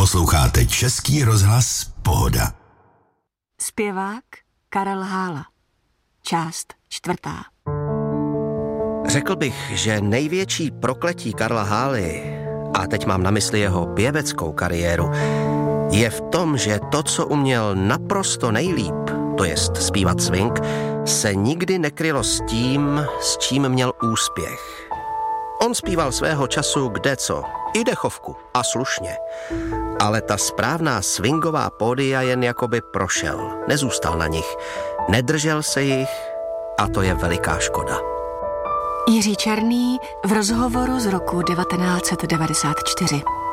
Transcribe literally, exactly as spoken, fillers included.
Posloucháte Český rozhlas Pohoda. Zpěvák Karel Hála. Část čtvrtá. Řekl bych, že největší prokletí Karla Hály, a teď mám na mysli jeho pěveckou kariéru, je v tom, že to, co uměl naprosto nejlíp, to jest zpívat swing, se nikdy nekrylo s tím, s čím měl úspěch. On zpíval svého času kdeco, i dechovku, a slušně. Ale ta správná swingová pódia jen jakoby prošel, nezůstal na nich, nedržel se jich a to je veliká škoda. Jiří Černý v rozhovoru z roku devatenáct set devadesát čtyři.